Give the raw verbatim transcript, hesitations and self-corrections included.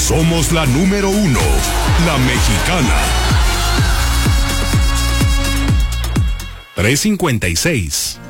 Somos la número uno, la mexicana. trescientos cincuenta y seis.